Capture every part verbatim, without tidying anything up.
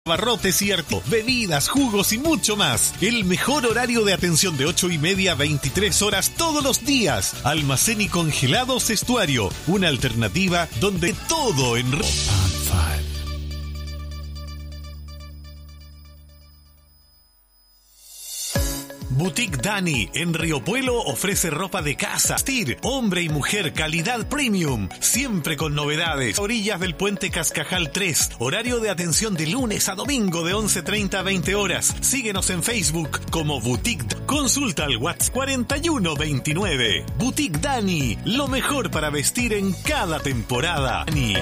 Abarrotes y harto, bebidas, jugos y mucho más. El mejor horario de atención de ocho y media a veintitrés horas todos los días. Almacén y congelados Estuario. Una alternativa donde todo en... Boutique Dani en Río Puelo ofrece ropa de casa, vestir, hombre y mujer, calidad premium, siempre con novedades. Orillas del Puente Cascajal tres, horario de atención de lunes a domingo de once treinta a veinte horas. Síguenos en Facebook como Boutique. Consulta al WhatsApp cuarenta y uno veintinueve. Boutique Dani, lo mejor para vestir en cada temporada. Dani.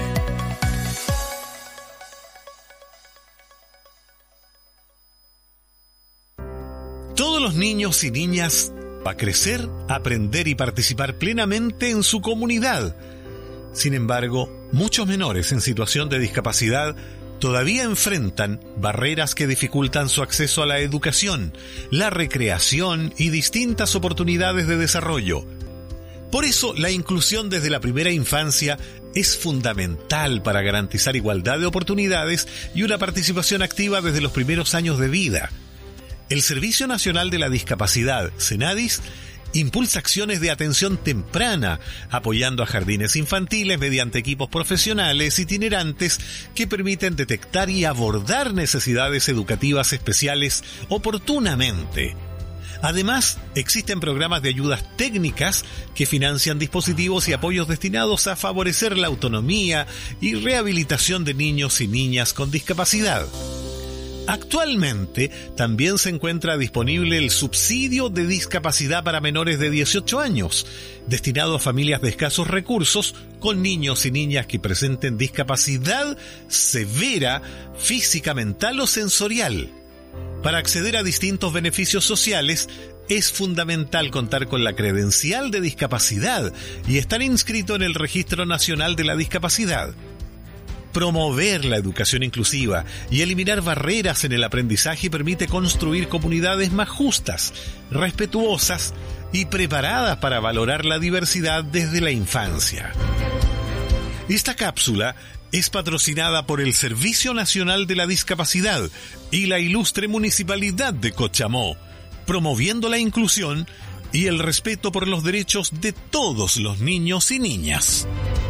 Todos los niños y niñas van a crecer, aprender y participar plenamente en su comunidad. Sin embargo, muchos menores en situación de discapacidad todavía enfrentan barreras que dificultan su acceso a la educación, la recreación y distintas oportunidades de desarrollo. Por eso, la inclusión desde la primera infancia es fundamental para garantizar igualdad de oportunidades y una participación activa desde los primeros años de vida. El Servicio Nacional de la Discapacidad, Senadis, impulsa acciones de atención temprana, apoyando a jardines infantiles mediante equipos profesionales itinerantes que permiten detectar y abordar necesidades educativas especiales oportunamente. Además, existen programas de ayudas técnicas que financian dispositivos y apoyos destinados a favorecer la autonomía y rehabilitación de niños y niñas con discapacidad. Actualmente también se encuentra disponible el subsidio de discapacidad para menores de dieciocho años, destinado a familias de escasos recursos con niños y niñas que presenten discapacidad severa, física, mental o sensorial. Para acceder a distintos beneficios sociales, es fundamental contar con la credencial de discapacidad y estar inscrito en el Registro Nacional de la Discapacidad. Promover la educación inclusiva y eliminar barreras en el aprendizaje permite construir comunidades más justas, respetuosas y preparadas para valorar la diversidad desde la infancia. Esta cápsula es patrocinada por el Servicio Nacional de la Discapacidad y la ilustre Municipalidad de Cochamó, promoviendo la inclusión y el respeto por los derechos de todos los niños y niñas.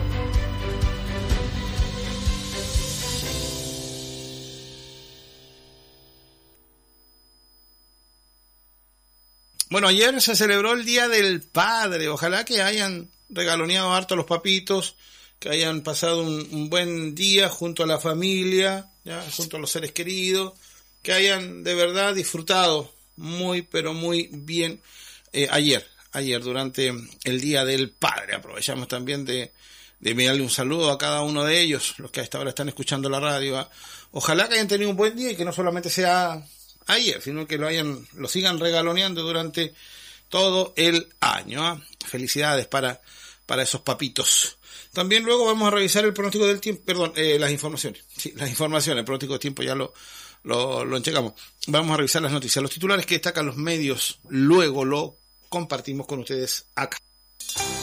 Bueno, ayer se celebró el Día del Padre. Ojalá que hayan regaloneado harto a los papitos, que hayan pasado un, un buen día junto a la familia, ya, junto a los seres queridos, que hayan de verdad disfrutado muy, pero muy bien eh, ayer, ayer durante el Día del Padre. Aprovechamos también de, de enviarle un saludo a cada uno de ellos, los que a esta hora están escuchando la radio. ¿eh? Ojalá que hayan tenido un buen día y que no solamente sea ayer, sino que lo hayan, lo sigan regaloneando durante todo el año. ¿eh? Felicidades para, para esos papitos. También luego vamos a revisar el pronóstico del tiempo, perdón, eh, las informaciones. Sí, las informaciones, el pronóstico del tiempo ya lo, lo, lo entregamos. Vamos a revisar las noticias, los titulares que destacan los medios, luego lo compartimos con ustedes acá.